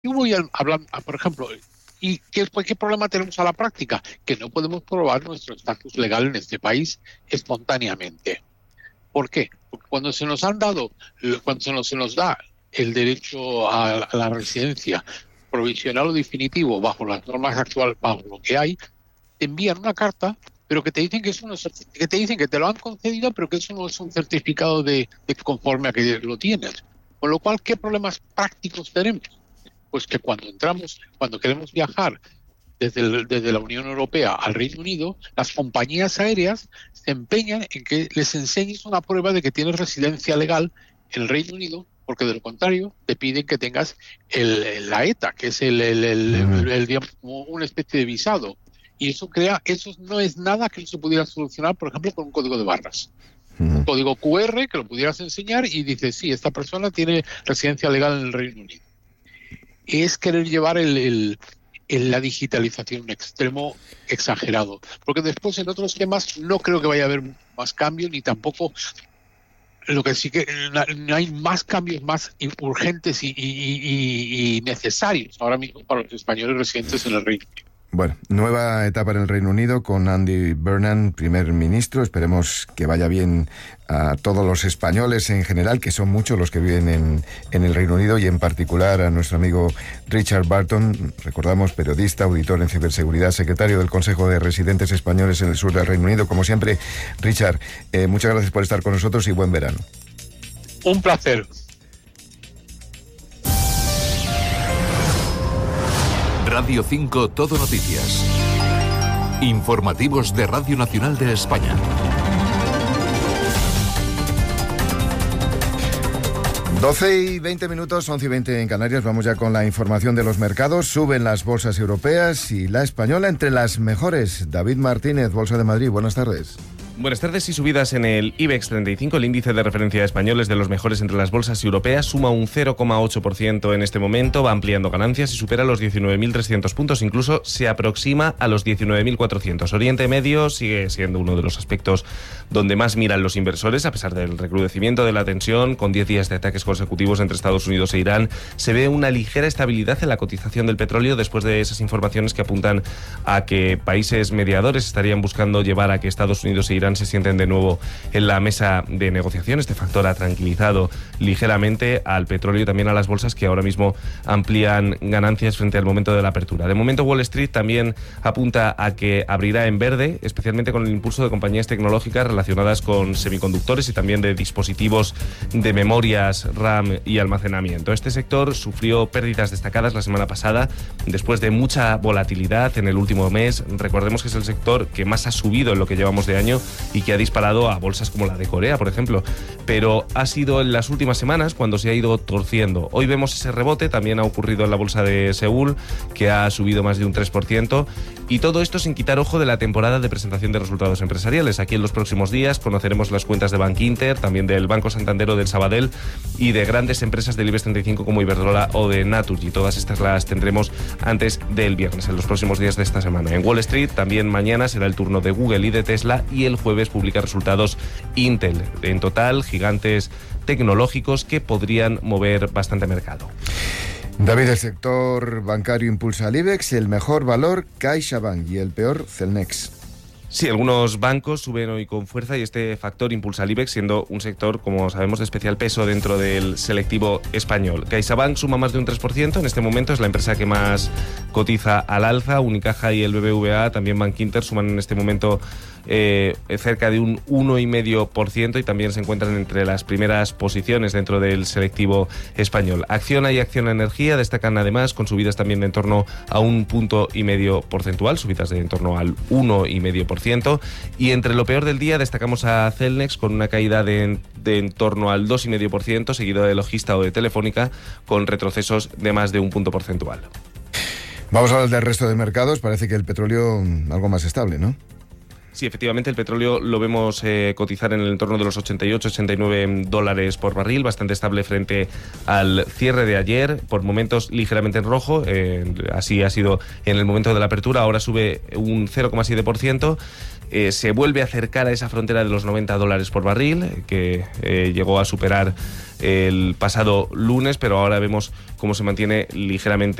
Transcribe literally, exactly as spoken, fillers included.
Yo voy a hablar, por ejemplo, ¿y qué, qué problema tenemos a la práctica? Que no podemos probar nuestro estatus legal en este país espontáneamente. ¿Por qué? Porque cuando se nos han dado, cuando se nos, se nos da el derecho a, a la residencia provisional o definitivo bajo las normas actuales, bajo lo que hay, te envían una carta, pero que te dicen que eso no es, que te dicen que te lo han concedido, pero que eso no es un certificado de, de conforme a que lo tienes. Con lo cual, ¿qué problemas prácticos tenemos? Pues que cuando entramos, cuando queremos viajar desde, el, desde la Unión Europea al Reino Unido, las compañías aéreas se empeñan en que les enseñes una prueba de que tienes residencia legal en el Reino Unido, porque de lo contrario te piden que tengas el, el, la E T A, que es el, el, el, el, el, el, digamos, como una especie de visado. Y eso crea, eso no es nada que no se pudiera solucionar, por ejemplo, con un código de barras. Uh-huh. Un código cu erre que lo pudieras enseñar y dices, sí, esta persona tiene residencia legal en el Reino Unido. Es querer llevar el, el, el, la digitalización a un extremo exagerado. Porque después en otros temas no creo que vaya a haber más cambio, ni tampoco... Lo que sí que no hay más cambios más urgentes y, y, y, y necesarios ahora mismo para los españoles residentes en el Reino Unido. Bueno, nueva etapa en el Reino Unido con Andy Burnham, primer ministro. Esperemos que vaya bien a todos los españoles en general, que son muchos los que viven en, en el Reino Unido, y en particular a nuestro amigo Richard Barton, recordamos, periodista, auditor en ciberseguridad, secretario del Consejo de Residentes Españoles en el sur del Reino Unido. Como siempre, Richard, eh, muchas gracias por estar con nosotros y buen verano. Un placer. Radio cinco Todo Noticias. Informativos de Radio Nacional de España. doce y veinte minutos, once y veinte en Canarias. Vamos ya con la información de los mercados. Suben las bolsas europeas y la española entre las mejores. David Martínez, Bolsa de Madrid, buenas tardes. Buenas tardes. Y subidas en el IBEX treinta y cinco, el índice de referencia español es de los mejores entre las bolsas europeas, suma un cero coma ocho por ciento en este momento, va ampliando ganancias y supera los diecinueve mil trescientos puntos, incluso se aproxima a los diecinueve mil cuatrocientos. Oriente Medio sigue siendo uno de los aspectos donde más miran los inversores, a pesar del recrudecimiento de la tensión, con diez días de ataques consecutivos entre Estados Unidos e Irán. Se ve una ligera estabilidad en la cotización del petróleo después de esas informaciones que apuntan a que países mediadores estarían buscando llevar a que Estados Unidos e Irán se sienten de nuevo en la mesa de negociación. Este factor ha tranquilizado ligeramente al petróleo y también a las bolsas, que ahora mismo amplían ganancias frente al momento de la apertura. De momento, Wall Street también apunta a que abrirá en verde, especialmente con el impulso de compañías tecnológicas relacionadas con semiconductores y también de dispositivos de memorias RAM y almacenamiento. Este sector sufrió pérdidas destacadas la semana pasada después de mucha volatilidad en el último mes. Recordemos que es el sector que más ha subido en lo que llevamos de año y que ha disparado a bolsas como la de Corea, por ejemplo. Pero ha sido en las últimas semanas cuando se ha ido torciendo. Hoy vemos ese rebote, también ha ocurrido en la bolsa de Seúl, que ha subido más de un tres por ciento. Y todo esto sin quitar ojo de la temporada de presentación de resultados empresariales. Aquí en los próximos días conoceremos las cuentas de Bankinter, también del Banco Santander o del Sabadell, y de grandes empresas del IBEX treinta y cinco como Iberdrola o de Naturgy. Todas estas las tendremos antes del viernes, en los próximos días de esta semana. En Wall Street también mañana será el turno de Google y de Tesla, y el jueves publica resultados Intel. En total, gigantes tecnológicos que podrían mover bastante mercado. David, el sector bancario impulsa al IBEX, el mejor valor CaixaBank y el peor Celnex. Sí, algunos bancos suben hoy con fuerza y este factor impulsa al IBEX, siendo un sector, como sabemos, de especial peso dentro del selectivo español. CaixaBank suma más de un tres por ciento, en este momento es la empresa que más cotiza al alza. Unicaja y el B B V A, también Bankinter, suman en este momento eh, cerca de un uno coma cinco por ciento y también se encuentran entre las primeras posiciones dentro del selectivo español. Acciona y Acciona Energía destacan además con subidas también de en torno a un punto y medio porcentual, subidas de en torno al uno coma cinco por ciento. Y entre lo peor del día destacamos a Celnex con una caída de, de en torno al dos coma cinco por ciento, seguido de Logista o de Telefónica con retrocesos de más de un punto porcentual. Vamos a hablar del resto de mercados. Parece que el petróleo algo más estable, ¿no? Sí, efectivamente, el petróleo lo vemos eh, cotizar en el entorno de los ochenta y ocho a ochenta y nueve dólares por barril, bastante estable frente al cierre de ayer, por momentos ligeramente en rojo, eh, así ha sido en el momento de la apertura, ahora sube un cero coma siete por ciento. Eh, se vuelve a acercar a esa frontera de los noventa dólares por barril, que eh, llegó a superar el pasado lunes, pero ahora vemos cómo se mantiene ligeramente